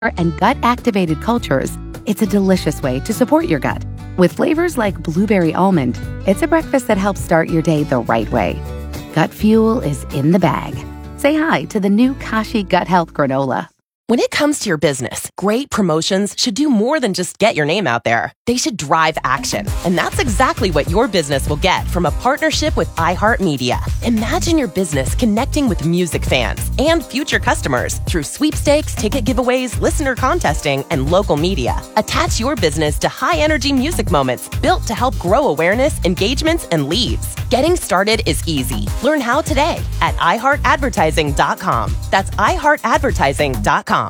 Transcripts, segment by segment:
and gut-activated cultures, it's a delicious way to support your gut. With flavors like blueberry almond, it's a breakfast that helps start your day the right way. Gut fuel is in the bag. Say hi to the new Kashi Gut Health Granola. When it comes to your business, great promotions should do more than just get your name out there. They should drive action. And that's exactly what your business will get from a partnership with iHeartMedia. Imagine your business connecting with music fans and future customers through sweepstakes, ticket giveaways, listener contesting, and local media. Attach your business to high-energy music moments built to help grow awareness, engagements, and leads. Getting started is easy. Learn how today at iHeartAdvertising.com. That's iHeartAdvertising.com.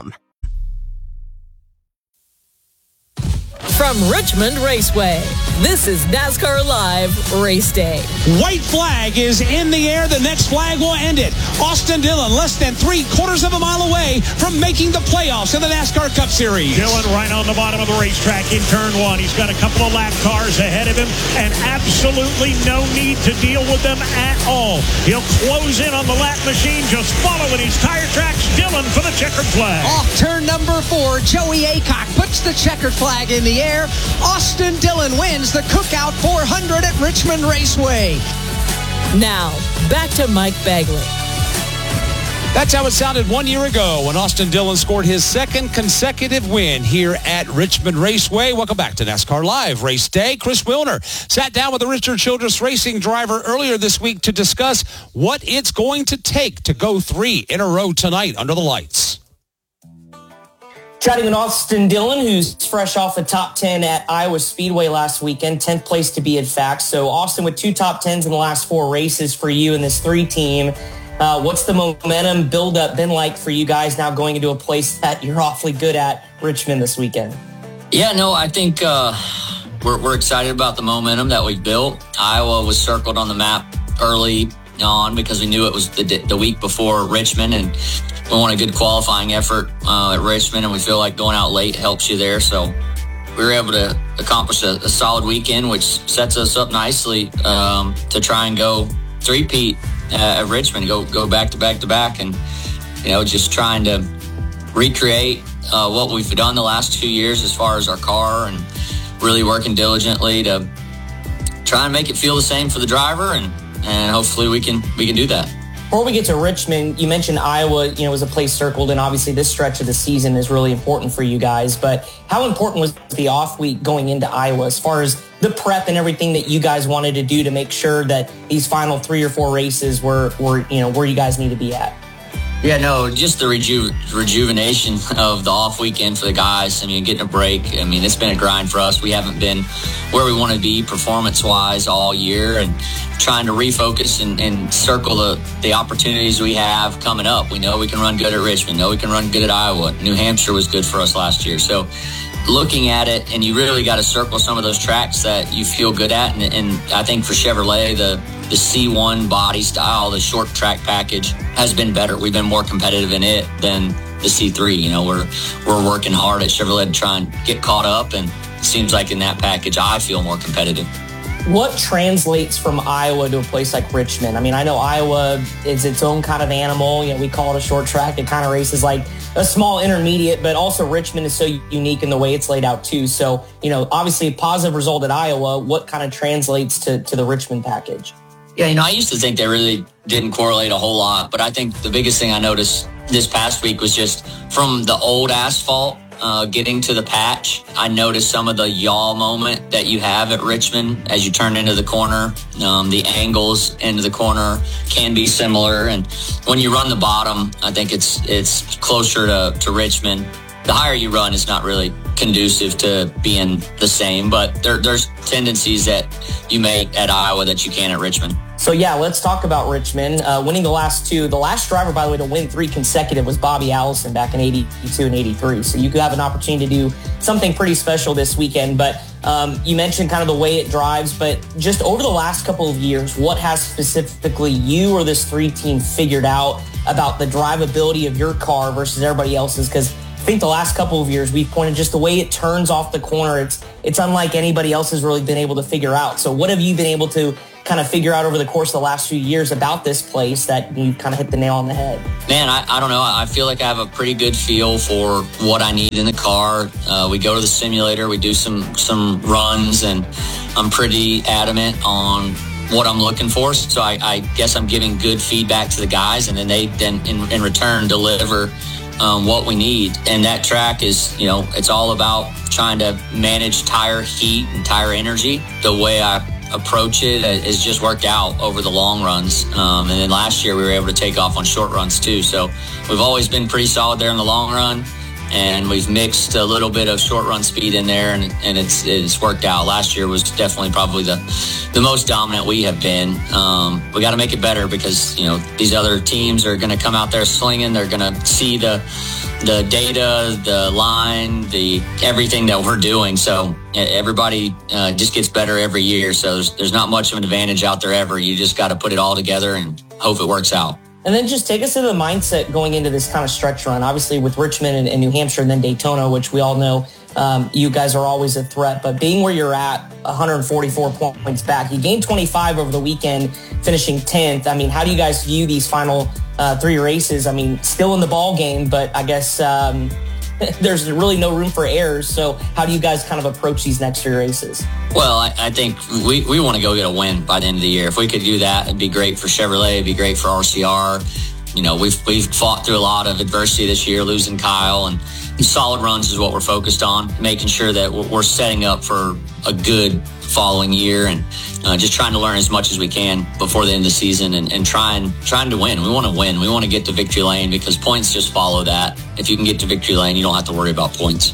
From Richmond Raceway, this is NASCAR Live Race Day. White flag is in the air. The next flag will end it. Austin Dillon, less than 3/4 of a mile away from making the playoffs in the NASCAR Cup Series. Dillon right on the bottom of the racetrack in turn one. He's got a couple of lap cars ahead of him and absolutely no need to deal with them at all. He'll close in on the lap machine, just following his tire tracks. Dillon for the checkered flag. Off turn number 4, Joey Aycock puts the checkered flag in the air. Austin Dillon wins the Cookout 400 at Richmond Raceway. Now, back to Mike Bagley. That's how it sounded 1 year ago when Austin Dillon scored his second consecutive win here at Richmond Raceway. Welcome back to NASCAR Live Race Day. Chris Wilner sat down with the Richard Childress Racing driver earlier this week to discuss what it's going to take to go 3 in a row tonight under the lights. Chatting with Austin Dillon, who's fresh off a top 10 at Iowa Speedway last weekend, 10th place to be in fact. So Austin, with 2 top 10s in the last 4 races for you in this 3 team, what's the momentum build-up been like for you guys now going into a place that you're awfully good at, Richmond, this weekend? Yeah, no, I think we're excited about the momentum that we've built. Iowa was circled on the map early on because we knew it was the week before Richmond, and we want a good qualifying effort at Richmond, and we feel like going out late helps you there. So we were able to accomplish a solid weekend, which sets us up nicely to try and go three-peat at Richmond, go back to back to back, and just trying to recreate what we've done the last 2 years as far as our car, and really working diligently to try and make it feel the same for the driver, and hopefully we can do that. Before we get to Richmond, you mentioned Iowa, was a place circled, and obviously this stretch of the season is really important for you guys. But how important was the off week going into Iowa as far as the prep and everything that you guys wanted to do to make sure that these final 3 or 4 races were where you guys need to be at? Yeah, no, just the rejuvenation of the off weekend for the guys. I mean, getting a break. I mean, it's been a grind for us. We haven't been where we want to be performance-wise all year, and trying to refocus and circle the opportunities we have coming up. We know we can run good at Richmond. We know we can run good at Iowa. New Hampshire was good for us last year. So looking at it, and you really got to circle some of those tracks that you feel good at. And I think for Chevrolet, the C1 body style, the short track package has been better. We've been more competitive in it than the C3. We're working hard at Chevrolet to try and get caught up, and it seems like in that package I feel more competitive. What translates from Iowa to a place like Richmond? I mean, I know Iowa is its own kind of animal. We call it a short track. It kind of races like a small intermediate, but also Richmond is so unique in the way it's laid out too. So, obviously a positive result at Iowa. What kind of translates to the Richmond package? Yeah, I used to think they really didn't correlate a whole lot, but I think the biggest thing I noticed this past week was just from the old asphalt getting to the patch. I noticed some of the yaw moment that you have at Richmond as you turn into the corner. The angles into the corner can be similar, and when you run the bottom, I think it's closer to Richmond. The higher you run, it's not really conducive to being the same, but there's tendencies that you make at Iowa that you can at Richmond. So yeah, let's talk about Richmond. Winning the last 2. The last driver, by the way, to win 3 consecutive was Bobby Allison back in 82 and 83. So you could have an opportunity to do something pretty special this weekend. But you mentioned kind of the way it drives, but just over the last couple of years, what has specifically you or this 3 team figured out about the drivability of your car versus everybody else's? Because I think the last couple of years we've pointed just the way it turns off the corner. It's unlike anybody else has really been able to figure out. So what have you been able to kind of figure out over the course of the last few years about this place that you kind of hit the nail on the head? Man, I don't know. I feel like I have a pretty good feel for what I need in the car. We go to the simulator, we do some runs, and I'm pretty adamant on what I'm looking for. So I guess I'm giving good feedback to the guys, and then they in return deliver what we need. And that track is, it's all about trying to manage tire heat and tire energy. The way I approach it has just worked out over the long runs. And then last year we were able to take off on short runs too. So we've always been pretty solid there in the long run. And we've mixed a little bit of short run speed in there, and it's worked out. Last year was definitely probably the most dominant we have been. We got to make it better because, these other teams are going to come out there slinging. They're going to see the data, the line, everything that we're doing. So everybody just gets better every year. So there's not much of an advantage out there ever. You just got to put it all together and hope it works out. And then just take us to the mindset going into this kind of stretch run, obviously with Richmond and New Hampshire and then Daytona, which we all know you guys are always a threat. But being where you're at, 144 points back, you gained 25 over the weekend, finishing 10th. I mean, how do you guys view these final 3 races? I mean, still in the ball game, but I guess there's really no room for errors. So how do you guys kind of approach these next 3 races? Well, I think we want to go get a win by the end of the year. If we could do that, it'd be great for Chevrolet. It'd be great for RCR. We've fought through a lot of adversity this year, losing Kyle, and solid runs is what we're focused on, making sure that we're setting up for a good following year and just trying to learn as much as we can before the end of the season and trying to win. We want to win. We want to get to victory lane because points just follow that. If you can get to victory lane, you don't have to worry about points.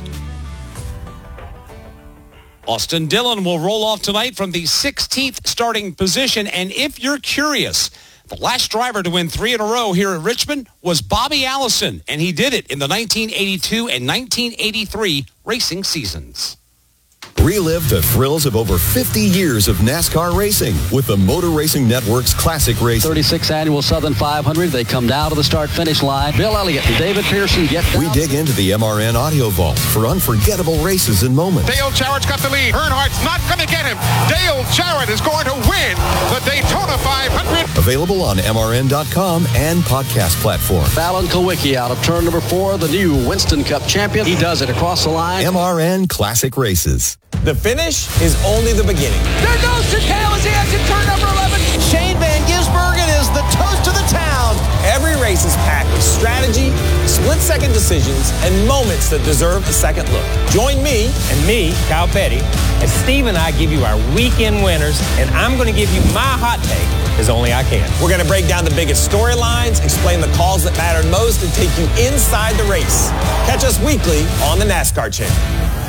Austin Dillon will roll off tonight from the 16th starting position. And if you're curious, the last driver to win 3 in a row here at Richmond was Bobby Allison, and he did it in the 1982 and 1983 racing seasons. Relive the thrills of over 50 years of NASCAR racing with the Motor Racing Network's Classic Race. 36th Annual Southern 500. They come down to the start-finish line. Bill Elliott and David Pearson get down. We dig into the MRN Audio Vault for unforgettable races and moments. Dale Jarrett's got the lead. Earnhardt's not going to get him. Dale Jarrett is going to win the Daytona 500. Available on MRN.com and podcast platform. Fallon Kulwicki out of turn number 4, the new Winston Cup champion. He does it across the line. MRN Classic Races. The finish is only the beginning. There goes Chicale as he exits turn number 11. Shane Van Gisbergen is the toast of the town. Every race is packed with strategy, split-second decisions, and moments that deserve a second look. Join me and Kyle Petty, as Steve and I give you our weekend winners, and I'm going to give you my hot take as only I can. We're going to break down the biggest storylines, explain the calls that mattered most, and take you inside the race. Catch us weekly on the NASCAR Channel.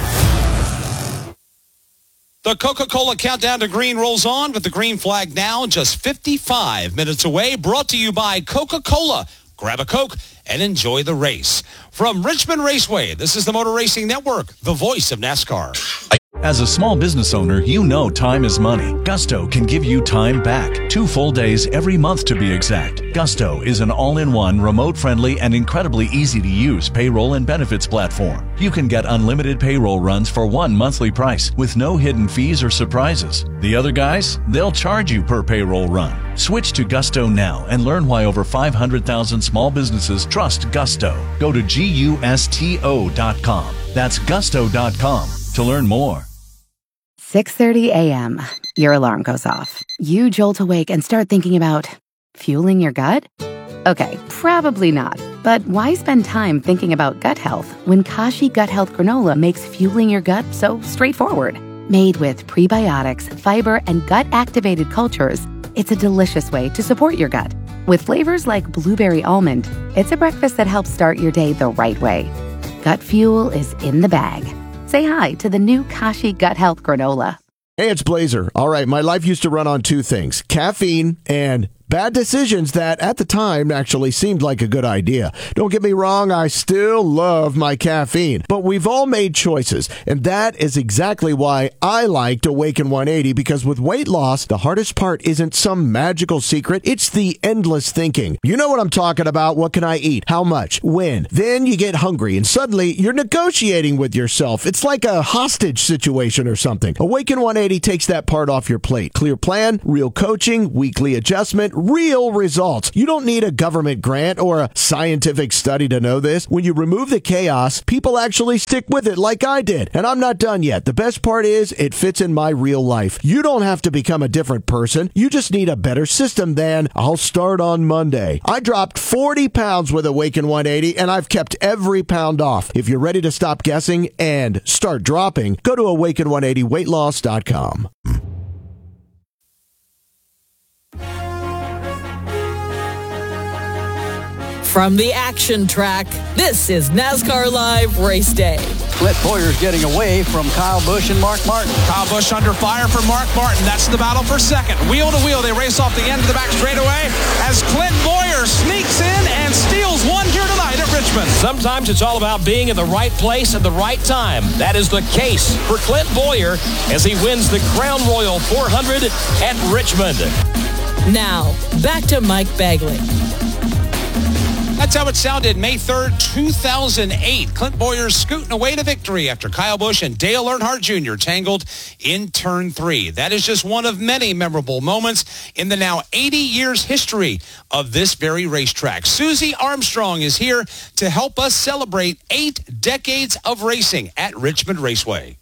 The Coca-Cola Countdown to Green rolls on with the green flag now just 55 minutes away. Brought to you by Coca-Cola. Grab a Coke and enjoy the race. From Richmond Raceway, this is the Motor Racing Network, the voice of NASCAR. As a small business owner, you know time is money. Gusto can give you time back. 2 full days every month to be exact. Gusto is an all-in-one, remote-friendly, and incredibly easy-to-use payroll and benefits platform. You can get unlimited payroll runs for one monthly price with no hidden fees or surprises. The other guys, they'll charge you per payroll run. Switch to Gusto now and learn why over 500,000 small businesses trust Gusto. Go to GUSTO.com. That's Gusto.com to learn more. 6:30 a.m. Your alarm goes off. You jolt awake and start thinking about fueling your gut? Okay, probably not. But why spend time thinking about gut health when Kashi Gut Health Granola makes fueling your gut so straightforward? Made with prebiotics, fiber, and gut-activated cultures, it's a delicious way to support your gut. With flavors like blueberry almond, it's a breakfast that helps start your day the right way. Gut fuel is in the bag. Say hi to the new Kashi Gut Health Granola. Hey, it's Blazer. All right, my life used to run on 2 things, caffeine and Bad decisions that at the time actually seemed like a good idea. Don't get me wrong, I still love my caffeine, but we've all made choices, and that is exactly why I liked Awaken 180, because with weight loss, the hardest part isn't some magical secret, it's the endless thinking. You know what I'm talking about. What can I eat? How much? When? Then you get hungry, and suddenly you're negotiating with yourself. It's like a hostage situation or something. Awaken 180 takes that part off your plate. Clear plan, real coaching, weekly adjustment, real results. You don't need a government grant or a scientific study to know this. When you remove the chaos, people actually stick with it like I did. And I'm not done yet. The best part is it fits in my real life. You don't have to become a different person. You just need a better system than I'll start on Monday. I dropped 40 pounds with Awaken 180 and I've kept every pound off. If you're ready to stop guessing and start dropping, go to awaken180weightloss.com. From the action track, this is NASCAR Live Race Day. Clint Bowyer's getting away from Kyle Busch and Mark Martin. Kyle Busch under fire for Mark Martin. That's the battle for second. Wheel to wheel, they race off the end of the back straightaway as Clint Bowyer sneaks in and steals one here tonight at Richmond. Sometimes it's all about being in the right place at the right time. That is the case for Clint Bowyer as he wins the Crown Royal 400 at Richmond. Now, back to Mike Bagley. That's how it sounded May 3rd, 2008. Clint Bowyer scooting away to victory after Kyle Busch and Dale Earnhardt Jr. tangled in Turn 3. That is just one of many memorable moments in the now 80 years history of this very racetrack. Susie Armstrong is here to help us celebrate 8 decades of racing at Richmond Raceway.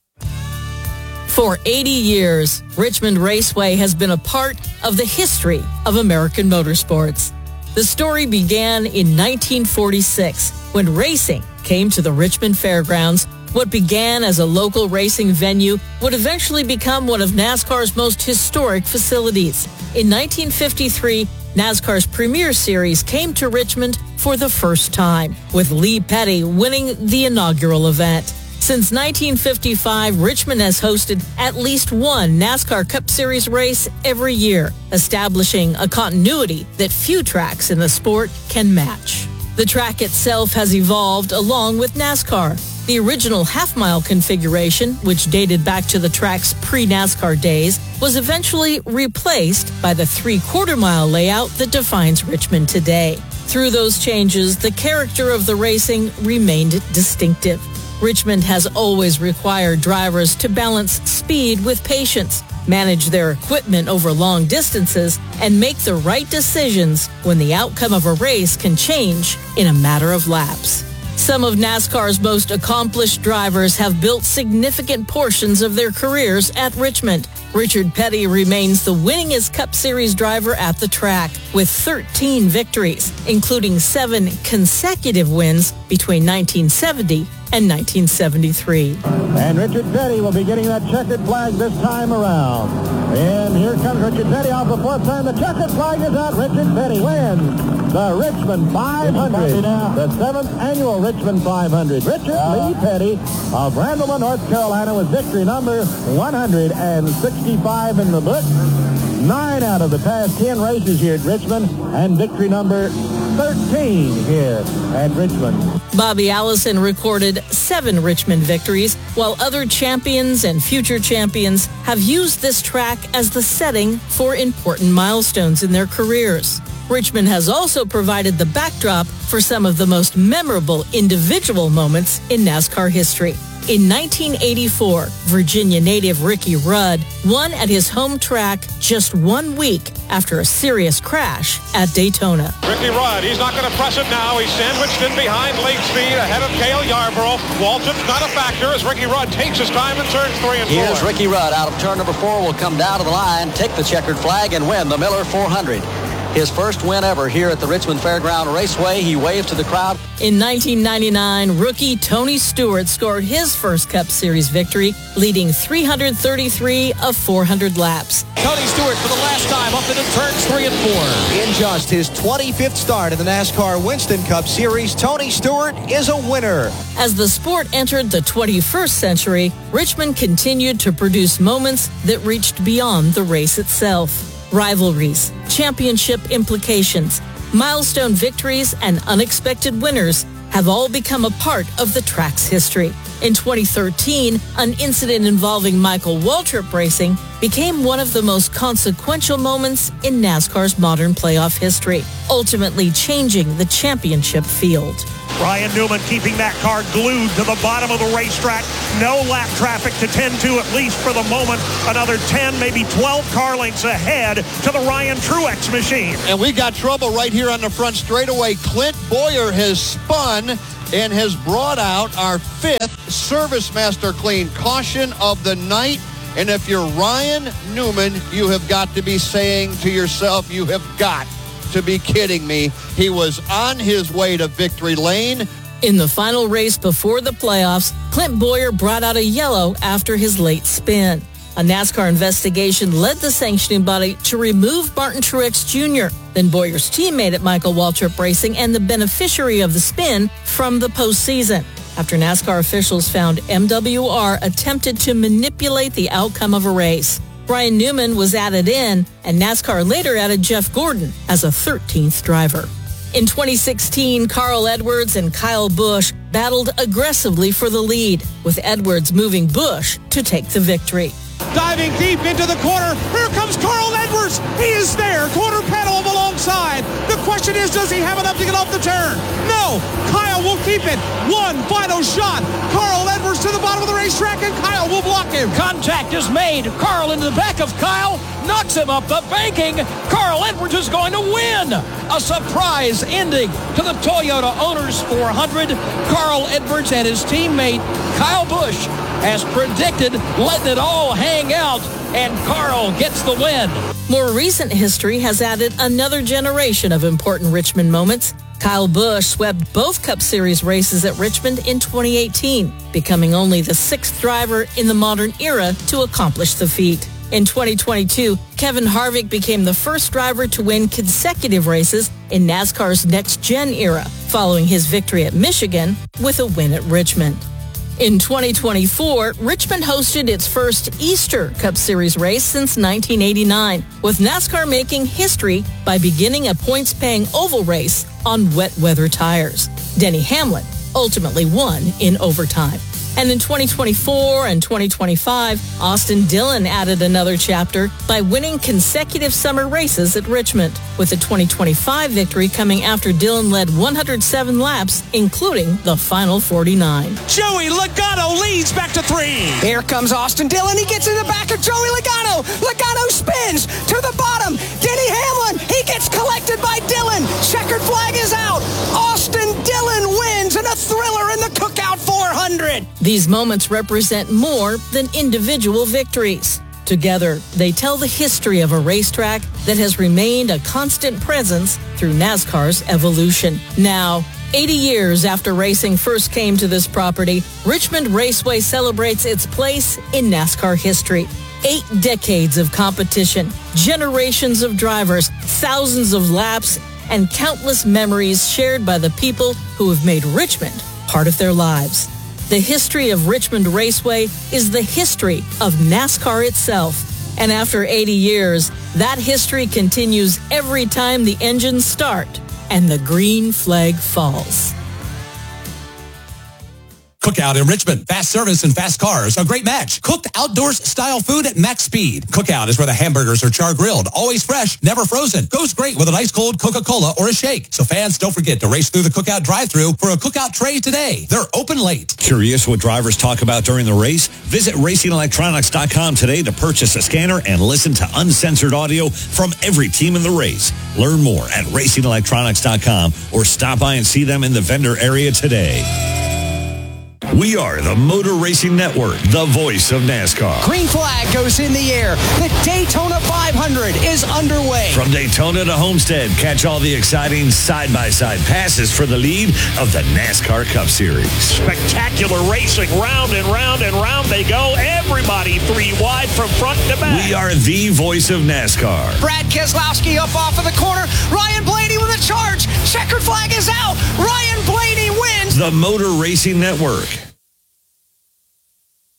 For 80 years, Richmond Raceway has been a part of the history of American motorsports. The story began in 1946 when racing came to the Richmond Fairgrounds. What began as a local racing venue would eventually become one of NASCAR's most historic facilities. In 1953, NASCAR's Premier Series came to Richmond for the first time, with Lee Petty winning the inaugural event. Since 1955, Richmond has hosted at least one NASCAR Cup Series race every year, establishing a continuity that few tracks in the sport can match. The track itself has evolved along with NASCAR. The original half-mile configuration, which dated back to the track's pre-NASCAR days, was eventually replaced by the three-quarter-mile layout that defines Richmond today. Through those changes, the character of the racing remained distinctive. Richmond has always required drivers to balance speed with patience, manage their equipment over long distances, and make the right decisions when the outcome of a race can change in a matter of laps. Some of NASCAR's most accomplished drivers have built significant portions of their careers at Richmond. Richard Petty remains the winningest Cup Series driver at the track, with 13 victories, including 7 consecutive wins between 1970 and 1973. And Richard Petty will be getting that checkered flag this time around. And here comes Richard Petty off the fourth turn. The checkered flag is out. Richard Petty wins the Richmond 500, the 7th annual Richmond 500. Richard Lee Petty of Randall, North Carolina, with victory number 165 in the book. 9 out of the past 10 races here at Richmond, and victory number 13 here at Richmond. Bobby Allison recorded 7 Richmond victories, while other champions and future champions have used this track as the setting for important milestones in their careers. Richmond has also provided the backdrop for some of the most memorable individual moments in NASCAR history. In 1984, Virginia native Ricky Rudd won at his home track just 1 week after a serious crash at Daytona. Ricky Rudd, he's not going to press it now. He's sandwiched in behind late speed ahead of Cale Yarborough. Walton's not a factor as Ricky Rudd takes his time in turns 3 and 4. Here's Ricky Rudd out of turn number 4, will come down to the line, take the checkered flag, and win the Miller 400. His first win ever here at the Richmond Fairground Raceway. He waved to the crowd. In 1999, rookie Tony Stewart scored his first Cup Series victory, leading 333 of 400 laps. Tony Stewart for the last time up into turns 3 and 4. In just his 25th start in the NASCAR Winston Cup Series, Tony Stewart is a winner. As the sport entered the 21st century, Richmond continued to produce moments that reached beyond the race itself. Rivalries, championship implications, milestone victories, and unexpected winners have all become a part of the track's history. In 2013, an incident involving Michael Waltrip Racing became one of the most consequential moments in NASCAR's modern playoff history, ultimately changing the championship field. Ryan Newman keeping that car glued to the bottom of the racetrack. No lap traffic to tend to, at least for the moment. Another 10, maybe 12 car lengths ahead to the Ryan Truex machine. And we got trouble right here on the front straightaway. Clint Bowyer has spun and has brought out our 5th Service Master Clean caution of the night. And if you're Ryan Newman, you have got to be saying to yourself, you have got to be kidding me. He was on his way to victory lane. In the final race before the playoffs, Clint Bowyer brought out a yellow after his late spin. A NASCAR investigation led the sanctioning body to remove Martin Truex Jr., then Bowyer's teammate at Michael Waltrip Racing and the beneficiary of the spin, from the postseason, after NASCAR officials found MWR attempted to manipulate the outcome of a race. Ryan Newman was added in, and NASCAR later added Jeff Gordon as a 13th driver. In 2016, Carl Edwards and Kyle Busch battled aggressively for the lead, with Edwards moving Busch to take the victory. Diving deep into the corner. Here comes Carl Edwards. He is there. Quarter pedal alongside. The question is, does he have enough to get off the turn? No. Kyle will keep it. One final shot. Carl Edwards to the bottom of the racetrack, and Kyle will block him. Contact is made. Carl into the back of Kyle. Knocks him up the banking. Carl Edwards is going to win. A surprise ending to the Toyota Owners 400. Carl Edwards and his teammate Kyle Busch, as predicted, letting it all hang out, and Carl gets the win. More recent history has added another generation of important Richmond moments. Kyle Busch swept both Cup Series races at Richmond in 2018, becoming only the 6th driver in the modern era to accomplish the feat. In 2022, Kevin Harvick became the first driver to win consecutive races in NASCAR's next-gen era, following his victory at Michigan with a win at Richmond. In 2024, Richmond hosted its first Easter Cup Series race since 1989, with NASCAR making history by beginning a points-paying oval race on wet weather tires. Denny Hamlin ultimately won in overtime. And in 2024 and 2025, Austin Dillon added another chapter by winning consecutive summer races at Richmond, with the 2025 victory coming after Dillon led 107 laps, including the final 49. Joey Logano leads back to 3. Here comes Austin Dillon. He gets in the back of Joey Logano. Logano spins to the bottom. Denny Hamlin, he gets collected by Dillon. Checkered flag is out. Austin Dillon wins in a thriller in the Cookout 400. These moments represent more than individual victories. Together, they tell the history of a racetrack that has remained a constant presence through NASCAR's evolution. Now, 80 years after racing first came to this property, Richmond Raceway celebrates its place in NASCAR history. 8 decades of competition, generations of drivers, thousands of laps, and countless memories shared by the people who have made Richmond part of their lives. The history of Richmond Raceway is the history of NASCAR itself. And after 80 years, that history continues every time the engines start and the green flag falls. Cookout in Richmond. Fast service and fast cars. A great match. Cooked outdoors style food at max speed. Cookout is where the hamburgers are char grilled. Always fresh, never frozen. Goes great with an ice cold Coca-Cola or a shake. So fans, don't forget to race through the Cookout drive-thru for a Cookout tray today. They're open late. Curious what drivers talk about during the race? Visit RacingElectronics.com today to purchase a scanner and listen to uncensored audio from every team in the race. Learn more at RacingElectronics.com or stop by and see them in the vendor area today. We are the Motor Racing Network, the voice of NASCAR. Green flag goes in the air. The Daytona 500 is underway. From Daytona to Homestead, catch all the exciting side-by-side passes for the lead of the NASCAR Cup Series. Spectacular racing. Round and round and round they go. Everybody 3 wide from front to back. We are the voice of NASCAR. Brad Keselowski up off of the corner. Ryan Blaney with a charge. Checkered flag is out. Ryan Blaney wins. The Motor Racing Network.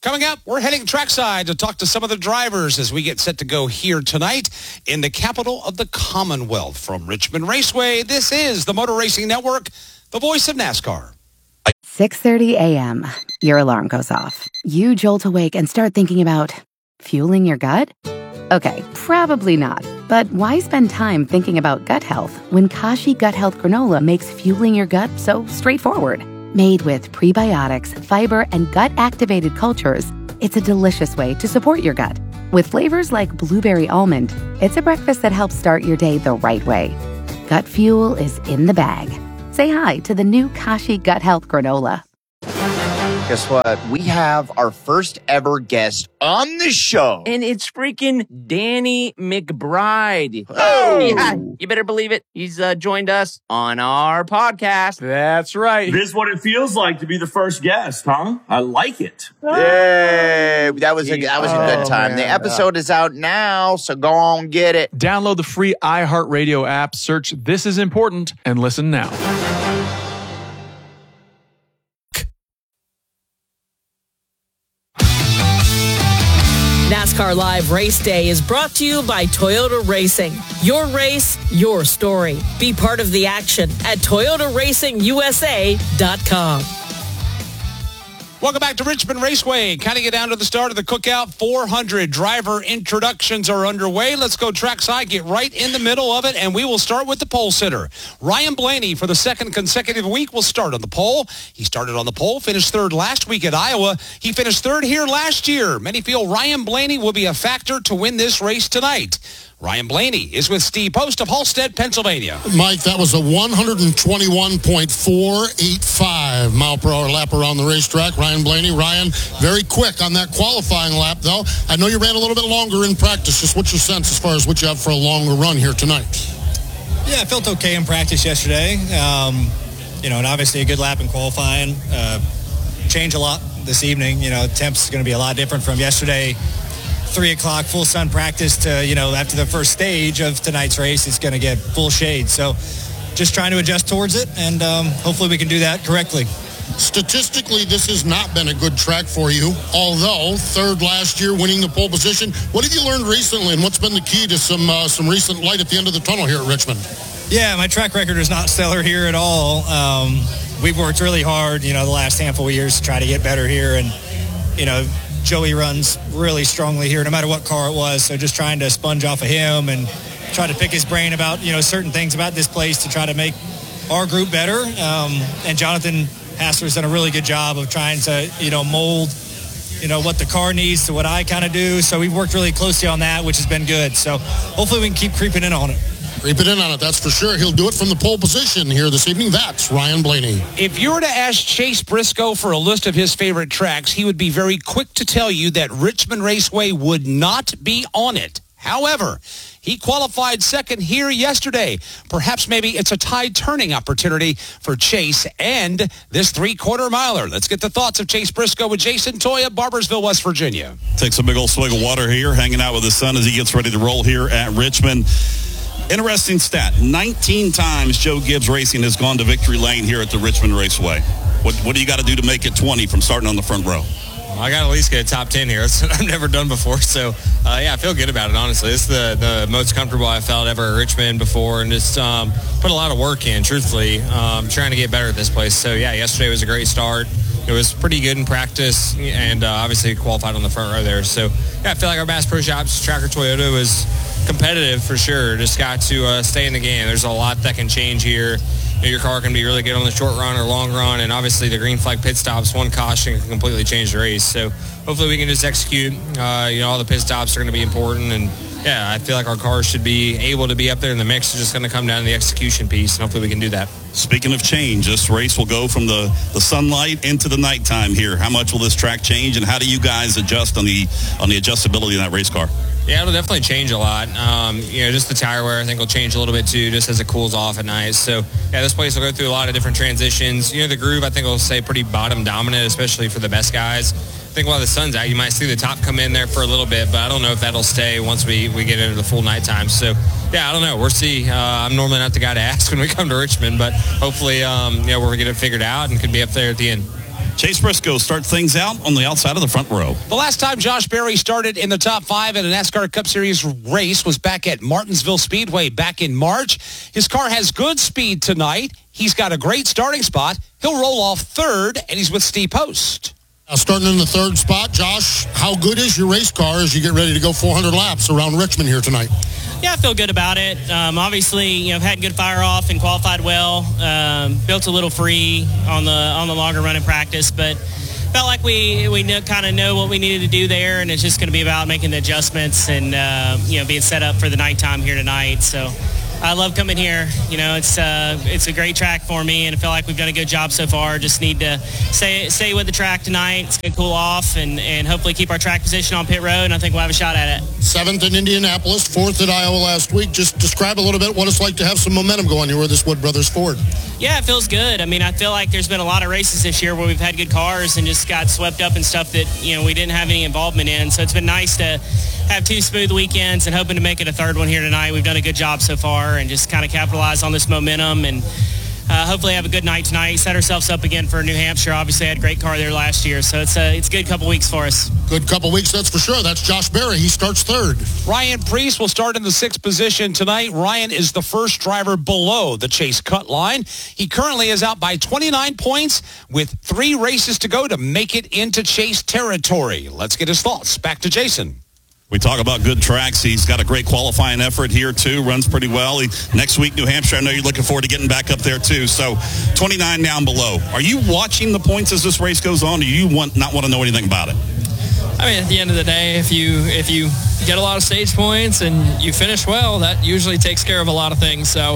Coming up, we're heading trackside to talk to some of the drivers as we get set to go here tonight in the capital of the Commonwealth. From Richmond Raceway, this is the Motor Racing Network, the voice of NASCAR. 6:30 a.m. Your alarm goes off. You jolt awake and start thinking about fueling your gut? Okay, probably not. But why spend time thinking about gut health when Kashi Gut Health Granola makes fueling your gut so straightforward? Made with prebiotics, fiber, and gut-activated cultures, it's a delicious way to support your gut. With flavors like blueberry almond, it's a breakfast that helps start your day the right way. Gut fuel is in the bag. Say hi to the new Kashi Gut Health Granola. Guess what? We have our first ever guest on the show. And it's freaking Danny McBride. Oh! Yeah, you better believe it. He's joined us on our podcast. That's right. This is what it feels like to be the first guest, huh? I like it. Yay! That was a good time. Man. The episode is out now, so go on get it. Download the free iHeartRadio app, search This Is Important, and listen now. NASCAR Live Race Day is brought to you by Toyota Racing. Your race, your story. Be part of the action at ToyotaRacingUSA.com. Welcome back to Richmond Raceway. Kind of get down to the start of the Cookout 400. Driver introductions are underway. Let's go trackside, get right in the middle of it, and we will start with the pole sitter. Ryan Blaney, for the second consecutive week, will start on the pole. He started on the pole, finished third last week at Iowa. He finished third here last year. Many feel Ryan Blaney will be a factor to win this race tonight. Ryan Blaney is with Steve Post of Halstead, Pennsylvania. Mike, that was a 121.485 mile per hour lap around the racetrack. Ryan Blaney. Ryan, very quick on that qualifying lap, though. I know you ran a little bit longer in practice. Just what's your sense as far as what you have for a longer run here tonight? Yeah, I felt okay in practice yesterday. And obviously a good lap in qualifying. Changed a lot this evening. Temps is going to be a lot different from yesterday. 3 o'clock full sun practice to, after the first stage of tonight's race, it's going to get full shade. So just trying to adjust towards it, and hopefully we can do that correctly. Statistically, this has not been a good track for you, although third last year winning the pole position. What have you learned recently, and what's been the key to some recent light at the end of the tunnel here at Richmond? Yeah, my track record is not stellar here at all. We've worked really hard, the last handful of years to try to get better here, and, Joey runs really strongly here, no matter what car it was. So just trying to sponge off of him and try to pick his brain about, certain things about this place to try to make our group better. And Jonathan Hassler's done a really good job of trying to, mold, what the car needs to what I kind of do. So we've worked really closely on that, which has been good. So hopefully we can keep creeping in on it. Creeping in on it, that's for sure. He'll do it from the pole position here this evening. That's Ryan Blaney. If you were to ask Chase Briscoe for a list of his favorite tracks, he would be very quick to tell you that Richmond Raceway would not be on it. However, he qualified second here yesterday. Perhaps maybe it's a tide turning opportunity for Chase and this 3/4 miler. Let's get the thoughts of Chase Briscoe with Jason Toya, Barbersville, West Virginia. Takes a big old swig of water here, hanging out with his son as he gets ready to roll here at Richmond. Interesting stat. 19 times Joe Gibbs Racing has gone to victory lane here at the Richmond Raceway. What do you got to do to make it 20 from starting on the front row? I got to at least get a top 10 here. That's what I've never done before. So, I feel good about it, honestly. This is the most comfortable I felt ever at Richmond before, and just put a lot of work in, truthfully, trying to get better at this place. So, yesterday was a great start. It was pretty good in practice, and obviously qualified on the front row there. So, I feel like our Bass Pro Shops Tracker Toyota was competitive for sure. Just got to stay in the game. There's a lot that can change here. Your car can be really good on the short run or long run, and obviously the green flag pit stops, one caution can completely change the race. So hopefully we can just execute. All the pit stops are going to be important, and I feel like our cars should be able to be up there in the mix. It's just going to come down to the execution piece, and hopefully we can do that. Speaking of change, this race will go from the sunlight into the nighttime here. How much will this track change, and how do you guys adjust on the adjustability in that race car? Yeah, it'll definitely change a lot. Just the tire wear I think will change a little bit too, just as it cools off at night. So, this place will go through a lot of different transitions. The groove I think will stay pretty bottom dominant, especially for the best guys. I think while the sun's out, you might see the top come in there for a little bit, but I don't know if that'll stay once we get into the full nighttime. So, I don't know. We'll see. I'm normally not the guy to ask when we come to Richmond, but hopefully, we're going to get it figured out and can be up there at the end. Chase Briscoe starts things out on the outside of the front row. The last time Josh Berry started in the top 5 in a NASCAR Cup Series race was back at Martinsville Speedway back in March. His car has good speed tonight. He's got a great starting spot. He'll roll off third, and he's with Steve Post. Starting in the third spot, Josh, how good is your race car as you get ready to go 400 laps around Richmond here tonight? Yeah, I feel good about it. Obviously, I've had good fire off and qualified well. Built a little free on the longer run in practice, but felt like we kind of know what we needed to do there, and it's just going to be about making the adjustments and being set up for the nighttime here tonight. So I love coming here. It's a great track for me, and I feel like we've done a good job so far. Just need to stay with the track tonight. It's going to cool off and hopefully keep our track position on pit road, and I think we'll have a shot at it. 7th in Indianapolis, 4th at Iowa last week. Just describe a little bit what it's like to have some momentum going here with this Wood Brothers Ford. Yeah, it feels good. I mean, I feel like there's been a lot of races this year where we've had good cars and just got swept up in stuff that, we didn't have any involvement in. So it's been nice to have 2 smooth weekends and hoping to make it a third one here tonight. We've done a good job so far and just kind of capitalize on this momentum and hopefully have a good night tonight. Set ourselves up again for New Hampshire. Obviously, had a great car there last year, so it's a good couple weeks for us. Good couple weeks, that's for sure. That's Josh Berry. He starts third. Ryan Preece will start in the 6th position tonight. Ryan is the first driver below the Chase cut line. He currently is out by 29 points with 3 races to go to make it into Chase territory. Let's get his thoughts. Back to Jason. We talk about good tracks. He's got a great qualifying effort here, too. Runs pretty well. Next week, New Hampshire, I know you're looking forward to getting back up there, too. So 29 down below. Are you watching the points as this race goes on, or do you not want to know anything about it? I mean, at the end of the day, if you get a lot of stage points and you finish well, that usually takes care of a lot of things. So,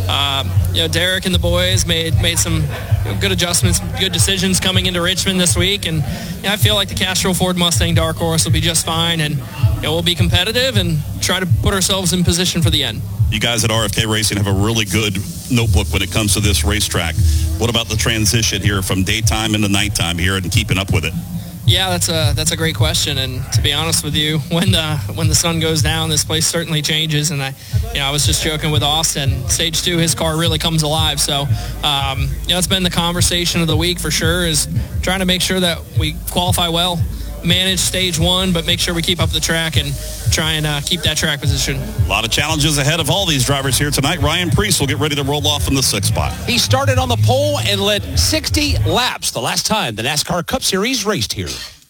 Derek and the boys made some good adjustments, good decisions coming into Richmond this week, and I feel like the Castrol Ford Mustang Dark Horse will be just fine, and we'll be competitive and try to put ourselves in position for the end. You guys at RFK Racing have a really good notebook when it comes to this racetrack. What about the transition here from daytime into nighttime here and keeping up with it? Yeah, that's a great question, and to be honest with you, when the sun goes down, this place certainly changes. And I was just joking with Austin. Stage 2, his car really comes alive. So, it's been the conversation of the week for sure. Is trying to make sure that we qualify well, manage stage 1, but make sure we keep up the track and try and keep that track position. A lot of challenges ahead of all these drivers here tonight. Ryan Preece will get ready to roll off in the 6th spot. He started on the pole and led 60 laps the last time the NASCAR Cup Series raced here.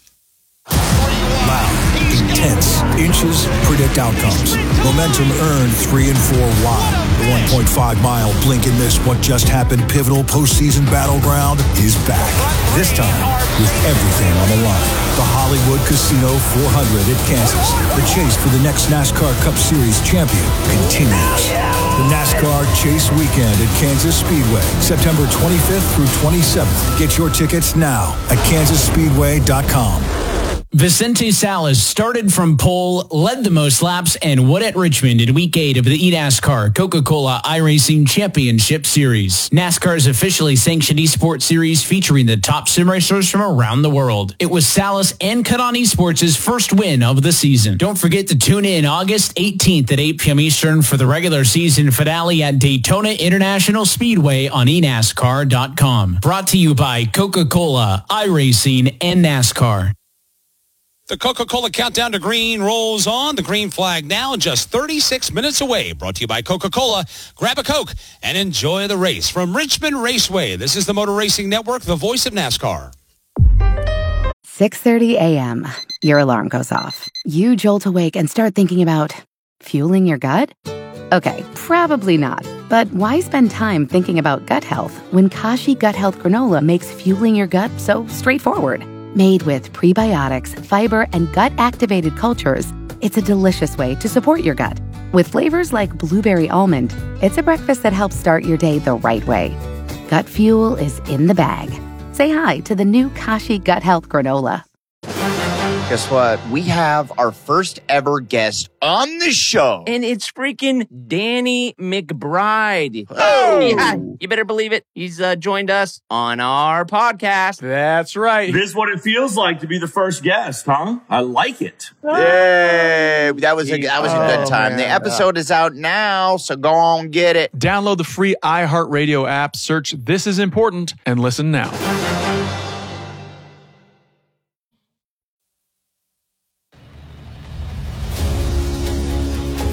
Loud, intense, inches predict outcomes. Momentum earned 3 and 4 wide. The 1.5-mile blink and miss what just happened pivotal postseason battleground is back. This time with everything on the line. The Hollywood Casino 400 at Kansas. The chase for the next NASCAR Cup Series champion continues. The NASCAR Chase Weekend at Kansas Speedway, September 25th through 27th. Get your tickets now at kansasspeedway.com. Vicente Salas started from pole, led the most laps, and won at Richmond in Week 8 of the eNASCAR Coca-Cola iRacing Championship Series. NASCAR's officially sanctioned eSports series featuring the top sim racers from around the world. It was Salas and Cut On Esports' first win of the season. Don't forget to tune in August 18th at 8 p.m. Eastern for the regular season finale at Daytona International Speedway on eNASCAR.com. Brought to you by Coca-Cola, iRacing, and NASCAR. The Coca-Cola countdown to green rolls on. The green flag now just 36 minutes away. Brought to you by Coca-Cola. Grab a Coke and enjoy the race. From Richmond Raceway, this is the Motor Racing Network, the voice of NASCAR. 6:30 a.m. Your alarm goes off. You jolt awake and start thinking about fueling your gut? Okay, probably not. But why spend time thinking about gut health when Kashi Gut Health Granola makes fueling your gut so straightforward? Made with prebiotics, fiber, and gut-activated cultures, it's a delicious way to support your gut. With flavors like blueberry almond, it's a breakfast that helps start your day the right way. Gut fuel is in the bag. Say hi to the new Kashi Gut Health Granola. Guess what? We have our first ever guest on the show. And it's freaking Danny McBride. Oh! Yeah, you better believe it. He's joined us on our podcast. That's right. This is what it feels like to be the first guest, huh? I like it. Yay! That was a good time. Man. The episode is out now, so go on get it. Download the free iHeartRadio app, search This Is Important, and listen now.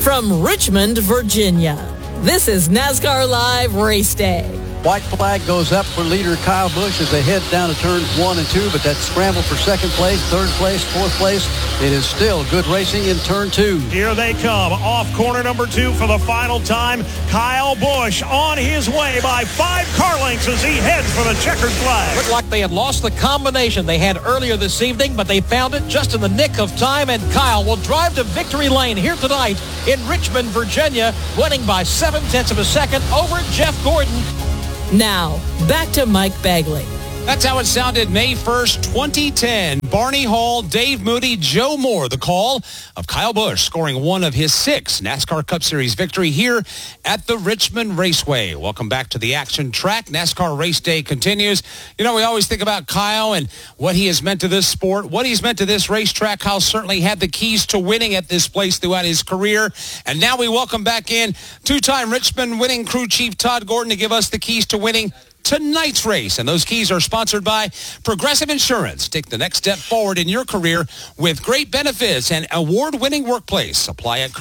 From Richmond, Virginia, this is NASCAR Live Race Day. White flag goes up for leader Kyle Busch as they head down to turns 1 and 2, but that scramble for second place, third place, fourth place, it is still good racing in turn 2. Here they come, off corner number 2 for the final time. Kyle Busch on his way by 5 car lengths as he heads for the checkered flag. Looked like they had lost the combination they had earlier this evening, but they found it just in the nick of time, and Kyle will drive to victory lane here tonight in Richmond, Virginia, winning by 0.7 of a second over Jeff Gordon. Now, back to Mike Bagley. That's how it sounded May 1st, 2010. Barney Hall, Dave Moody, Joe Moore, the call of Kyle Busch scoring one of his 6 NASCAR Cup Series victory here at the Richmond Raceway. Welcome back to the action track. NASCAR Race Day continues. You know, we always think about Kyle and what he has meant to this sport, what he's meant to this racetrack. Kyle certainly had the keys to winning at this place throughout his career. And now we welcome back in two-time Richmond winning crew chief Todd Gordon to give us the keys to winning tonight's race. And those keys are sponsored by Progressive Insurance. Take the next step forward in your career with great benefits and award-winning workplace. Apply at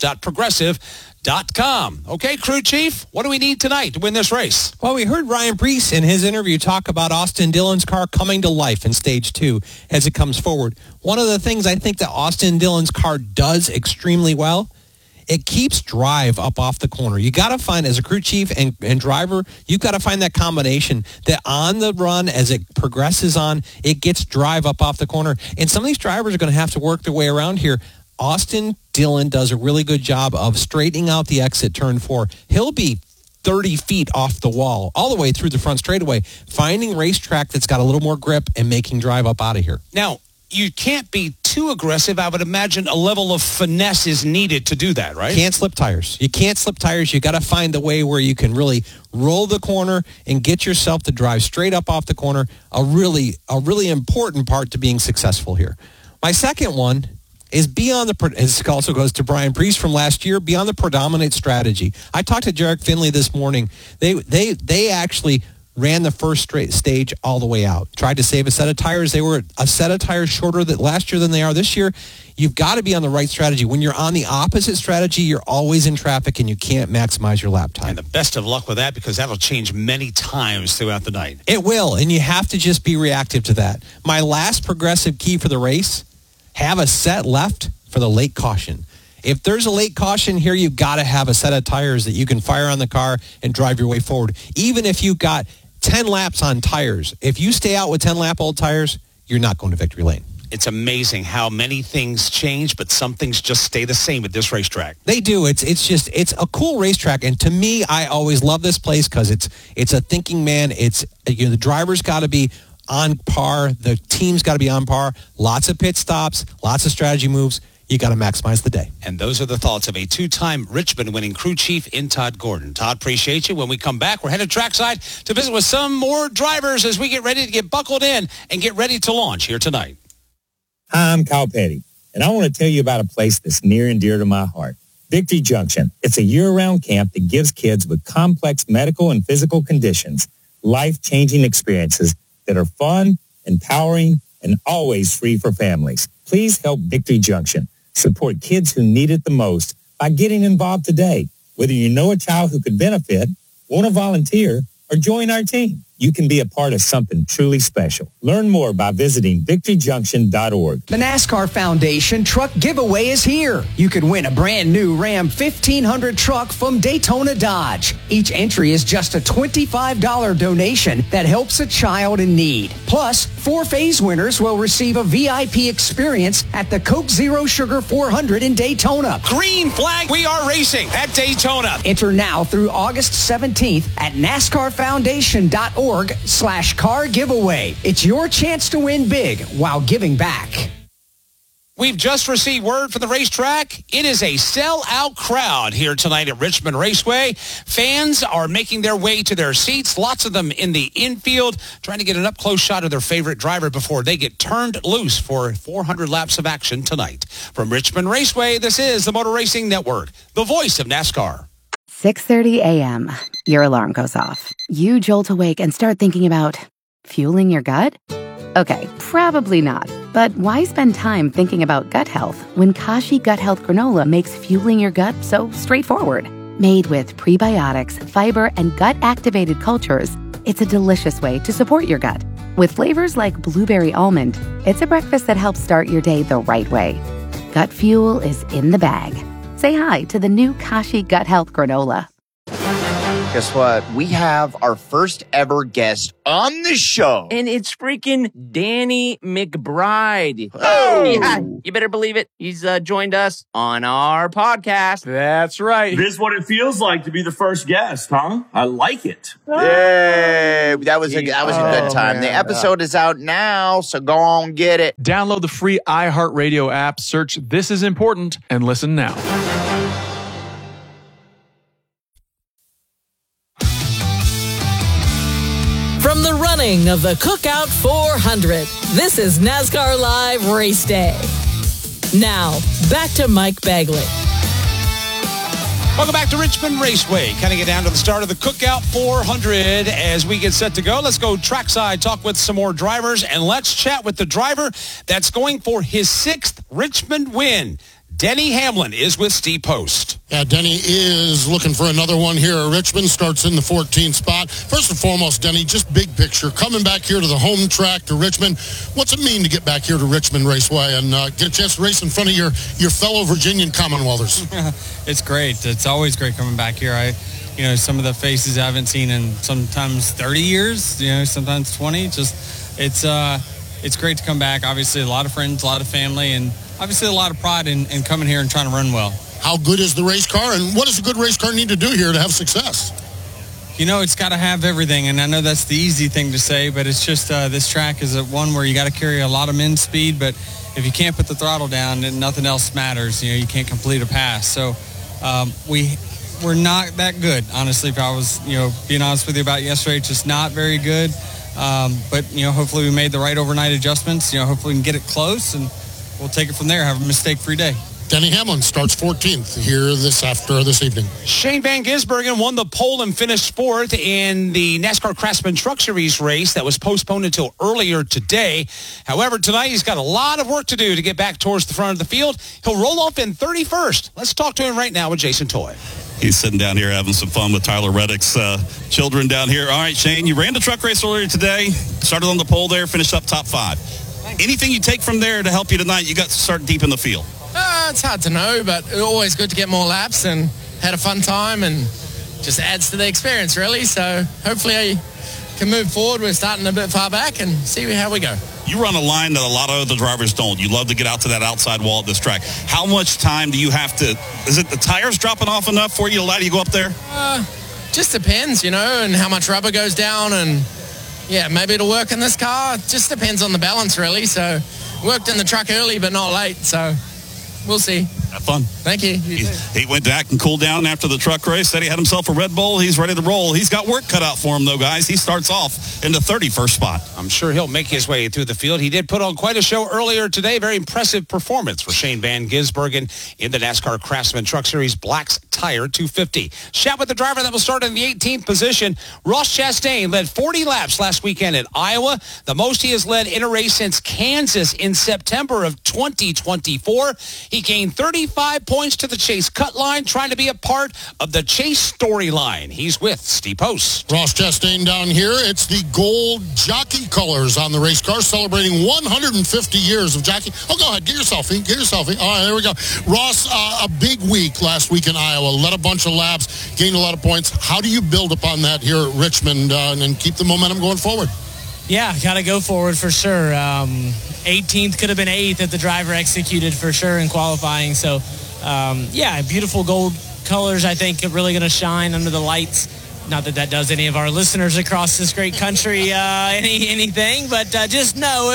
careers.progressive.com. Okay, crew chief, what do we need tonight to win this race? Well, we heard Ryan Preece in his interview talk about Austin Dillon's car coming to life in stage 2 as it comes forward. One of the things I think that Austin Dillon's car does extremely well, it keeps drive up off the corner. You got to find, as a crew chief and driver, you've got to find that combination that on the run, as it progresses on, it gets drive up off the corner. And some of these drivers are going to have to work their way around here. Austin Dillon does a really good job of straightening out the exit turn 4. He'll be 30 feet off the wall all the way through the front straightaway, finding racetrack that's got a little more grip and making drive up out of here. Now, you can't be too aggressive. I would imagine a level of finesse is needed to do that, right? Can't slip tires. You can't slip tires. You got to find the way where you can really roll the corner and get yourself to drive straight up off the corner. A really important part to being successful here. My second one is it also goes to Brian Preece from last year, beyond the predominant strategy. I talked to Jarek Finley this morning. They actually ran the first stage all the way out. Tried to save a set of tires. They were a set of tires shorter last year than they are this year. You've got to be on the right strategy. When you're on the opposite strategy, you're always in traffic and you can't maximize your lap time. And the best of luck with that, because that'll change many times throughout the night. It will, and you have to just be reactive to that. My last progressive key for the race, have a set left for the late caution. If there's a late caution here, you've got to have a set of tires that you can fire on the car and drive your way forward. Even if you've got 10 laps on tires, if you stay out with 10-lap-old tires, you're not going to victory lane. It's amazing how many things change, but some things just stay the same at this racetrack. They do. It's a cool racetrack, and to me, I always love this place because it's a thinking man. The driver's got to be on par. The team's got to be on par. Lots of pit stops, lots of strategy moves. You got to maximize the day. And those are the thoughts of a two-time Richmond winning crew chief in Todd Gordon. Todd, appreciate you. When we come back, we're headed trackside to visit with some more drivers as we get ready to get buckled in and get ready to launch here tonight. Hi, I'm Kyle Petty, and I want to tell you about a place that's near and dear to my heart, Victory Junction. It's a year-round camp that gives kids with complex medical and physical conditions life-changing experiences that are fun, empowering, and always free for families. Please help Victory Junction support kids who need it the most by getting involved today. Whether you know a child who could benefit, want to volunteer, or join our team, you can be a part of something truly special. Learn more by visiting victoryjunction.org. The NASCAR Foundation Truck Giveaway is here. You could win a brand new Ram 1500 truck from Daytona Dodge. Each entry is just a $25 donation that helps a child in need. Plus, 4 phase winners will receive a VIP experience at the Coke Zero Sugar 400 in Daytona. Green flag, we are racing at Daytona. Enter now through August 17th at NASCARFoundation.org/car giveaway. It's your chance to win big while giving back. We've just received word from the racetrack. It is a sell-out crowd here tonight at Richmond Raceway. Fans are making their way to their seats, lots of them in the infield, trying to get an up-close shot of their favorite driver before they get turned loose for 400 laps of action tonight. From Richmond Raceway, this is the Motor Racing Network, the voice of NASCAR. 6:30 a.m. Your alarm goes off. You jolt awake and start thinking about fueling your gut? Okay, probably not. But why spend time thinking about gut health when Kashi Gut Health Granola makes fueling your gut so straightforward? Made with prebiotics, fiber, and gut-activated cultures, it's a delicious way to support your gut. With flavors like blueberry almond, it's a breakfast that helps start your day the right way. Gut fuel is in the bag. Say hi to the new Kashi Gut Health Granola. Guess what? We have our first ever guest on the show. And it's freaking Danny McBride. Oh! Yeah, you better believe it. He's joined us on our podcast. That's right. This is what it feels like to be the first guest, huh? I like it. Yay! That was a good time. Man. The episode is out now, so go on get it. Download the free iHeartRadio app, search This Is Important, and listen now. From the running of the Cookout 400, this is NASCAR Live Race Day. Now, back to Mike Bagley. Welcome back to Richmond Raceway. Kind of get down to the start of the Cookout 400 as we get set to go. Let's go trackside, talk with some more drivers, and let's chat with the driver that's going for his 6th Richmond win. Denny Hamlin is with Steve Post. Yeah, Denny is looking for another one here at Richmond. Starts in the 14th spot. First and foremost, Denny, just big picture. Coming back here to the home track to Richmond, what's it mean to get back here to Richmond Raceway and get a chance to race in front of your fellow Virginian Commonwealthers? It's great. It's always great coming back here. Some of the faces I haven't seen in sometimes 30 years, sometimes 20. It's great to come back. Obviously, a lot of friends, a lot of family, and obviously a lot of pride in coming here and trying to run well. How good is the race car, and what does a good race car need to do here to have success? It's got to have everything, and I know that's the easy thing to say, but it's just this track is one where you got to carry a lot of men's speed, but if you can't put the throttle down, then nothing else matters. You can't complete a pass. So we're not that good, honestly. If I was, being honest with you about yesterday, just not very good. But hopefully we made the right overnight adjustments. Hopefully we can get it close, and we'll take it from there. Have a mistake-free day. Denny Hamlin starts 14th here this evening. Shane Van Gisbergen won the pole and finished 4th in the NASCAR Craftsman Truck Series race that was postponed until earlier today. However, tonight he's got a lot of work to do to get back towards the front of the field. He'll roll off in 31st. Let's talk to him right now with Jason Toy. He's sitting down here having some fun with Tyler Reddick's children down here. All right, Shane, you ran the truck race earlier today. Started on the pole there, finished up top 5. Anything you take from there to help you tonight? You got to start deep in the field. It's hard to know, but it's always good to get more laps and had a fun time and just adds to the experience, really. So hopefully I can move forward. We're starting a bit far back and see how we go. You run a line that a lot of other drivers don't. You love to get out to that outside wall at this track. How much time do you have to, is it the tires dropping off enough for you to allow you to go up there? Just depends, and how much rubber goes down, and maybe it'll work in this car. It just depends on the balance, really. So worked in the truck early but not late, so we'll see. Have fun. Thank you. He went back and cooled down after the truck race. Said he had himself a Red Bull. He's ready to roll. He's got work cut out for him, though, guys. He starts off in the 31st spot. I'm sure he'll make his way through the field. He did put on quite a show earlier today. Very impressive performance for Shane Van Gisbergen in the NASCAR Craftsman Truck Series Black's Tire 250. Chat with the driver that will start in the 18th position. Ross Chastain led 40 laps last weekend at Iowa, the most he has led in a race since Kansas in September of 2024. He gained 35 points to the Chase cut line, trying to be a part of the Chase storyline. He's with Steve Post. Ross Chastain down here. It's the gold jockey colors on the race car, celebrating 150 years of jockey. Oh, go ahead. Get your selfie. All right, there we go. Ross, a big week last week in Iowa. Led a bunch of laps, gained a lot of points. How do you build upon that here at Richmond and keep the momentum going forward? Yeah, got to go forward for sure. 18th could have been 8th if the driver executed for sure in qualifying. So, beautiful gold colors, I think, are really going to shine under the lights. Not that that does any of our listeners across this great country anything, but just know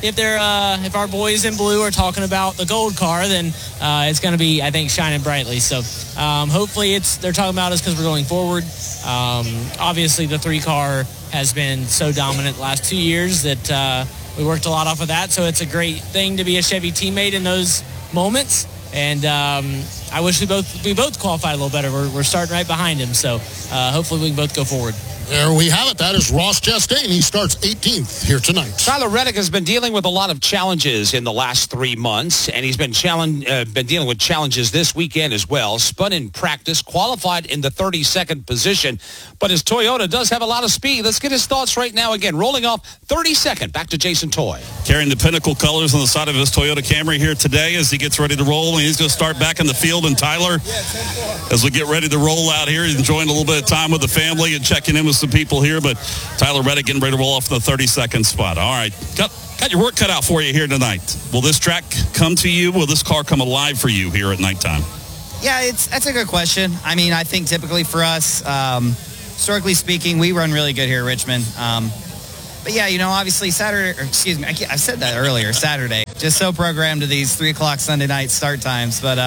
if our boys in blue are talking about the gold car, then it's going to be, I think, shining brightly. So hopefully they're talking about us because we're going forward. Obviously, the 3-car has been so dominant the last 2 years that we worked a lot off of that. So it's a great thing to be a Chevy teammate in those moments. And I wish we both qualified a little better. We're starting right behind him, so hopefully we can both go forward. There we have it. That is Ross Chastain. He starts 18th here tonight. Tyler Reddick has been dealing with a lot of challenges in the last 3 months, and he's been dealing with challenges this weekend as well. Spun in practice, qualified in the 32nd position, but his Toyota does have a lot of speed. Let's get his thoughts right now. Again, rolling off 32nd. Back to Jason Toy. Carrying the Pinnacle colors on the side of his Toyota Camry here today as he gets ready to roll, and he's going to start back in the field. And Tyler, as we get ready to roll out here, he's enjoying a little bit of time with the family and checking in with some people here, but Tyler Reddick getting ready to roll off the 32nd spot. All right, got your work cut out for you here tonight. Will this track come to you? Will this car come alive for you here at nighttime? Yeah, that's a good question. I mean, I think typically for us, historically speaking, we run really good here at Richmond. But yeah, obviously Saturday, I said that earlier, Saturday, just so programmed to these 3 o'clock Sunday night start times. But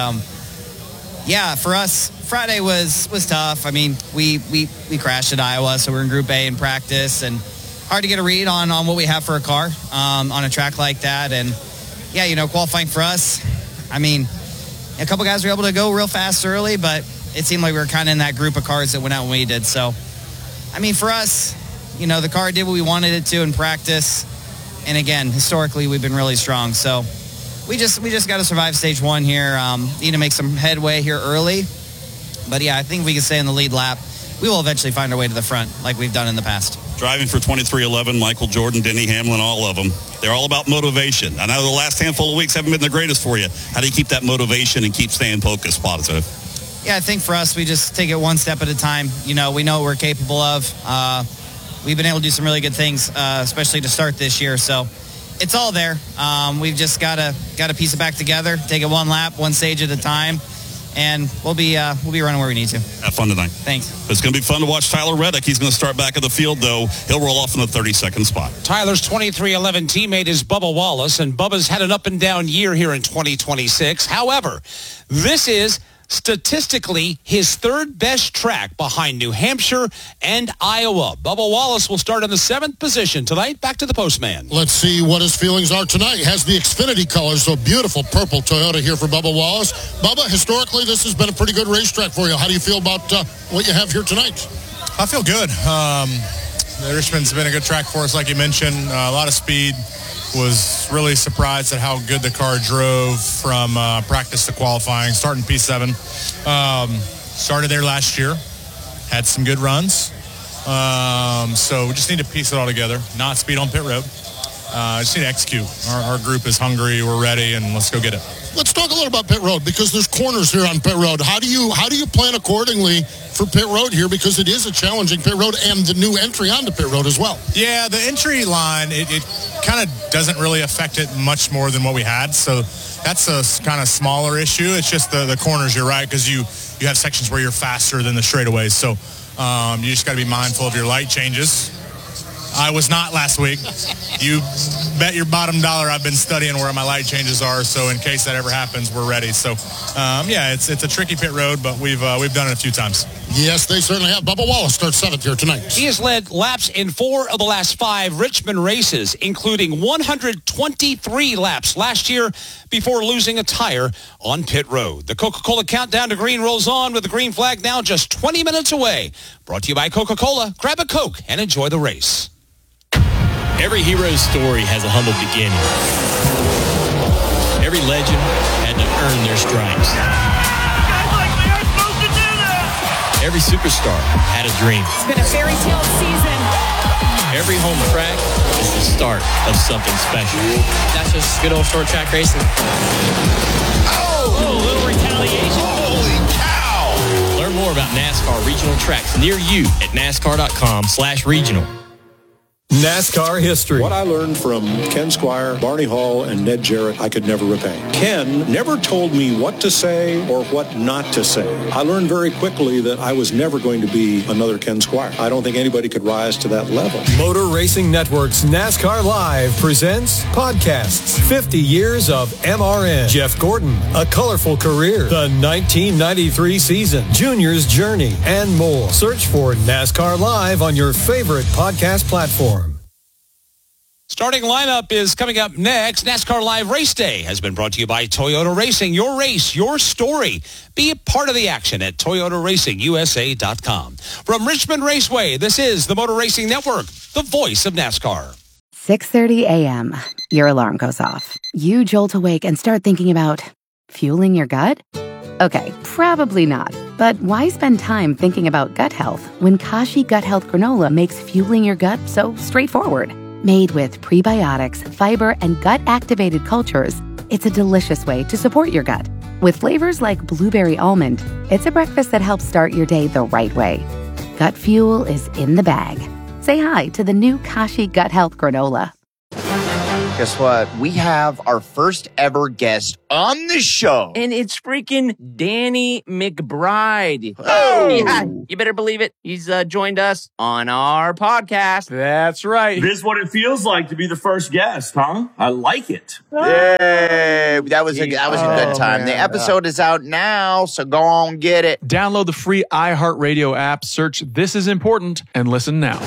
yeah, for us, Friday was tough. I mean, we crashed at Iowa, so we're in Group A in practice, and hard to get a read on what we have for a car on a track like that. And yeah, qualifying for us, I mean, a couple guys were able to go real fast early, but it seemed like we were kind of in that group of cars that went out when we did. So, I mean, for us, the car did what we wanted it to in practice. And again, historically, we've been really strong. So we just got to survive stage 1 here. Need to make some headway here early. But yeah, I think we can stay in the lead lap. We will eventually find our way to the front like we've done in the past. Driving for 2311, Michael Jordan, Denny Hamlin, all of them. They're all about motivation. I know the last handful of weeks haven't been the greatest for you. How do you keep that motivation and keep staying focused, positive? Yeah, I think for us, we just take it one step at a time. We know what we're capable of. We've been able to do some really good things, especially to start this year. So it's all there. We've just got to piece it back together, take it one lap, one stage at a time. And we'll be running where we need to. Have fun tonight. Thanks. It's going to be fun to watch Tyler Reddick. He's going to start back in the field, though. He'll roll off in the 32nd spot. Tyler's 2311 teammate is Bubba Wallace, and Bubba's had an up-and-down year here in 2026. However, this is statistically his third best track behind New Hampshire and Iowa. Bubba Wallace will start in the 7th position tonight. Back to the postman. Let's see what his feelings are tonight. Has the Xfinity colors, so beautiful purple Toyota here for Bubba Wallace. Bubba, historically, this has been a pretty good racetrack for you. How do you feel about what you have here tonight? I feel good. Richmond's been a good track for us, like you mentioned. A lot of speed. Was really surprised at how good the car drove from practice to qualifying, starting P7. Started there last year, had some good runs. So we just need to piece it all together, not speed on pit road. Just need to execute. Our group is hungry, we're ready, and let's go get it. Let's talk a little about pit road, because there's corners here on pit road. How do you plan accordingly for pit road here, because it is a challenging pit road and the new entry onto pit road as well? Yeah, the entry line, it kind of doesn't really affect it much more than what we had. So that's a kind of smaller issue. It's just the corners, you're right, because you have sections where you're faster than the straightaways. So you just got to be mindful of your light changes. I was not last week. You bet your bottom dollar I've been studying where my light changes are, so in case that ever happens, we're ready. So, yeah, it's a tricky pit road, but we've done it a few times. Yes, they certainly have. Bubba Wallace starts 7th here tonight. He has led laps in 4 of the last 5 Richmond races, including 123 laps last year before losing a tire on pit road. The Coca-Cola countdown to green rolls on with the green flag now just 20 minutes away. Brought to you by Coca-Cola. Grab a Coke and enjoy the race. Every hero's story has a humble beginning. Every legend had to earn their stripes. Every superstar had a dream. It's been a fairy tale season. Every home track is the start of something special. That's just good old short track racing. Oh, a little retaliation. Holy cow! Learn more about NASCAR regional tracks near you at NASCAR.com/regional. NASCAR history. What I learned from Ken Squire, Barney Hall, and Ned Jarrett, I could never repay. Ken never told me what to say or what not to say. I learned very quickly that I was never going to be another Ken Squire. I don't think anybody could rise to that level. Motor Racing Network's NASCAR Live presents podcasts. 50 years of MRN. Jeff Gordon, A Colorful Career. The 1993 season. Junior's Journey, and more. Search for NASCAR Live on your favorite podcast platform. Starting lineup is coming up next. NASCAR Live Race Day has been brought to you by Toyota Racing. Your race, your story. Be a part of the action at ToyotaRacingUSA.com. From Richmond Raceway, this is the Motor Racing Network, the voice of NASCAR. 6:30 a.m. Your alarm goes off. You jolt awake and start thinking about fueling your gut? Okay, probably not. But why spend time thinking about gut health when Kashi Gut Health Granola makes fueling your gut so straightforward? Made with prebiotics, fiber, and gut-activated cultures, it's a delicious way to support your gut. With flavors like blueberry almond, it's a breakfast that helps start your day the right way. Gut fuel is in the bag. Say hi to the new Kashi Gut Health Granola. Guess what? We have our first ever guest on the show. And it's freaking Danny McBride. Oh! Yeah, you better believe it. He's joined us on our podcast. That's right. This is what it feels like to be the first guest, huh? I like it. Yay! That was a good time. Man. The episode is out now, so go on get it. Download the free iHeartRadio app, search This Is Important, and listen now.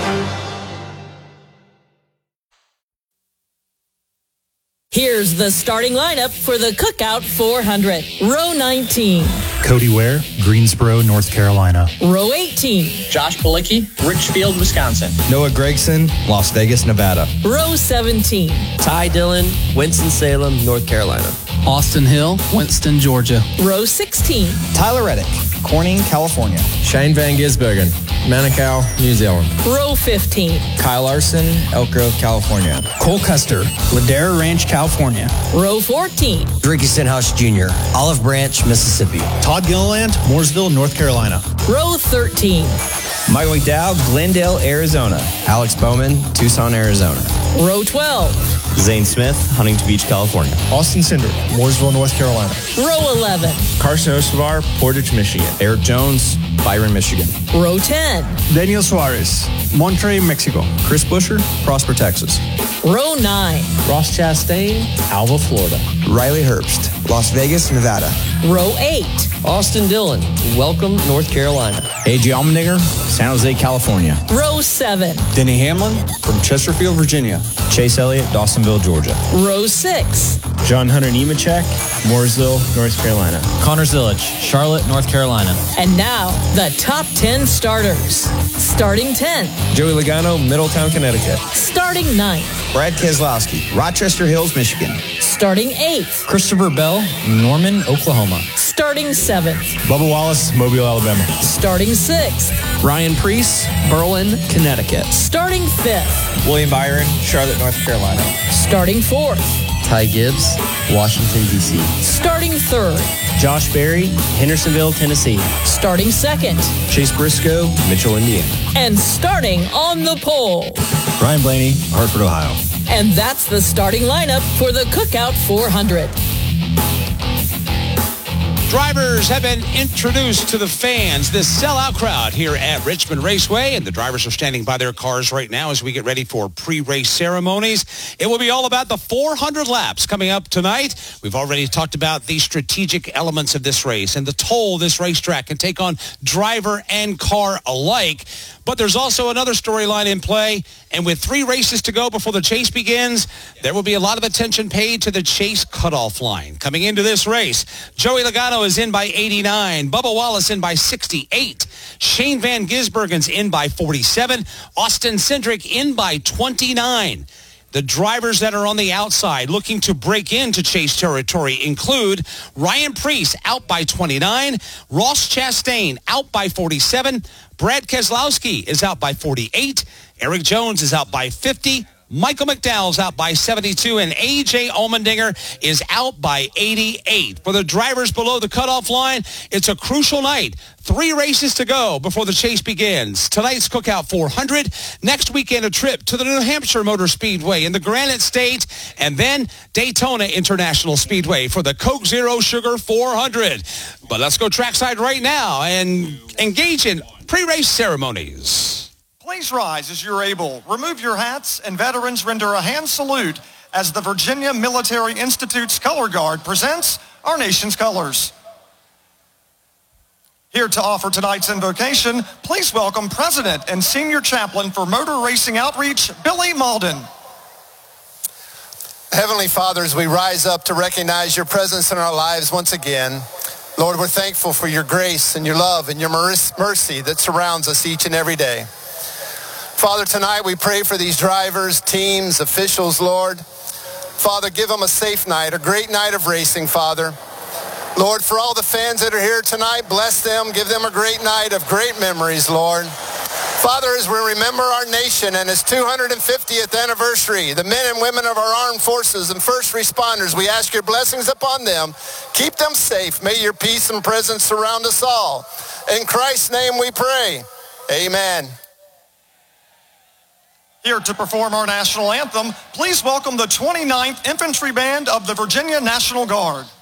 Here's the starting lineup for the Cookout 400. Row 19. Cody Ware, Greensboro, North Carolina. Row 18. Josh Palicki, Richfield, Wisconsin. Noah Gregson, Las Vegas, Nevada. Row 17. Ty Dillon, Winston-Salem, North Carolina. Austin Hill, Winston, Georgia. Row 16. Tyler Reddick, Corning, California. Shane Van Gisbergen, Manukau, New Zealand. Row 15. Kyle Larson, Elk Grove, California. Cole Custer, Ladera Ranch, California. Row 14. Ricky Stenhouse Jr., Olive Branch, Mississippi. Todd Gilliland, Mooresville, North Carolina. Row 13. Mike McDowell, Glendale, Arizona. Alex Bowman, Tucson, Arizona. Row 12. Zane Smith, Huntington Beach, California. Austin Cinder, Mooresville, North Carolina. Row 11. Carson Ostovar, Portage, Michigan. Eric Jones, Byron, Michigan. Row 10. Daniel Suarez, Monterrey, Mexico. Chris Busher, Prosper, Texas. Row 9. Ross Chastain, Alva, Florida. Riley Herbst, Las Vegas, Nevada. Row 8. Austin Dillon, Welcome, North Carolina. A.J. Allmendinger, San Jose, California. Row 7. Denny Hamlin from Chesterfield, Virginia. Chase Elliott, Dawsonville, Georgia. Row 6. John Hunter Nemechek, Mooresville, North Carolina. Connor Zillich, Charlotte, North Carolina. And now, the top 10 starters. Starting 10th. Joey Logano, Middletown, Connecticut. Starting 9th. Brad Keselowski, Rochester Hills, Michigan. Starting 8th. Christopher Bell, Norman, Oklahoma. Starting 7th. Bubba Wallace, Mobile, Alabama. Starting 6th. Ryan Preece, Berlin, Connecticut. Starting 5th. William Byron, Charlotte, North Carolina. Starting 4th. Ty Gibbs, Washington, D.C. Starting 3rd. Josh Berry, Hendersonville, Tennessee. Starting 2nd. Chase Briscoe, Mitchell, Indiana. And starting on the pole. Ryan Blaney, Hartford, Ohio. And that's the starting lineup for the Cookout 400. Drivers have been introduced to the fans, this sellout crowd here at Richmond Raceway, and the drivers are standing by their cars right now as we get ready for pre-race ceremonies. It will be all about the 400 laps coming up tonight. We've already talked about the strategic elements of this race and the toll this racetrack can take on driver and car alike. But there's also another storyline in play, and with 3 races to go before the chase begins, there will be a lot of attention paid to the chase cutoff line. Coming into this race, Joey Logano is in by 89, Bubba Wallace in by 68, Shane Van Gisbergen's in by 47, Austin Cindric in by 29. The drivers that are on the outside looking to break into chase territory include Ryan Preece out by 29, Ross Chastain out by 47, Brad Keselowski is out by 48, Eric Jones is out by 50, Michael McDowell's out by 72, and A.J. Allmendinger is out by 88. For the drivers below the cutoff line, it's a crucial night. 3 races to go before the chase begins. Tonight's Cookout 400. Next weekend, a trip to the New Hampshire Motor Speedway in the Granite State, and then Daytona International Speedway for the Coke Zero Sugar 400. But let's go trackside right now and engage in pre-race ceremonies. Please rise as you're able. Remove your hats, and veterans render a hand salute as the Virginia Military Institute's Color Guard presents our nation's colors. Here to offer tonight's invocation, please welcome President and Senior Chaplain for Motor Racing Outreach, Billy Malden. Heavenly Father, as we rise up to recognize your presence in our lives once again, Lord, we're thankful for your grace and your love and your mercy that surrounds us each and every day. Father, tonight we pray for these drivers, teams, officials, Lord. Father, give them a safe night, a great night of racing, Father. Lord, for all the fans that are here tonight, bless them, give them a great night of great memories, Lord. Father, as we remember our nation and its 250th anniversary, the men and women of our armed forces and first responders, we ask your blessings upon them. Keep them safe. May your peace and presence surround us all. In Christ's name we pray. Amen. Here to perform our national anthem, please welcome the 29th Infantry Band of the Virginia National Guard.